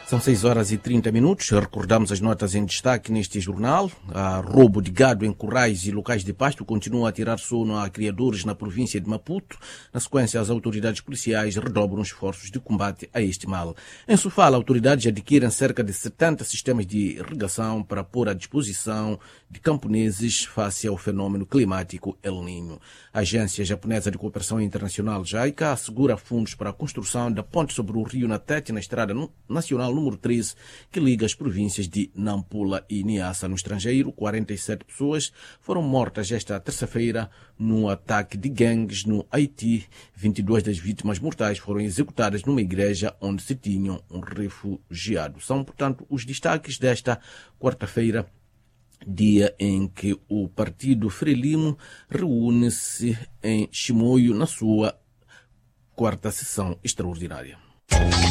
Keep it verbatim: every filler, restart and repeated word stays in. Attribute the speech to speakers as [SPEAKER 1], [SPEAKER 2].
[SPEAKER 1] São seis horas e trinta minutos. Recordamos as notas em destaque neste jornal. A roubo de gado em currais e locais de pasto continua a tirar sono a criadores na província de Maputo. Na sequência, as autoridades policiais redobram esforços de combate a este mal. Em Sofala, autoridades adquirem cerca de setenta sistemas de irrigação para pôr à disposição de camponeses face ao fenômeno climático El Niño. A Agência Japonesa de Cooperação Internacional, JICA, assegura fundos para a construção da ponte sobre o rio Natete na Estrada Nacional número treze, que liga as províncias de Nampula e Niassa. No estrangeiro, quarenta e sete pessoas foram mortas esta terça-feira num ataque de gangues no Haiti. vinte e duas das vítimas mortais foram executadas numa igreja onde se tinham um refugiado. São, portanto, os destaques desta quarta-feira, dia em que o Partido Frelimo reúne-se em Chimoio na sua quarta sessão extraordinária.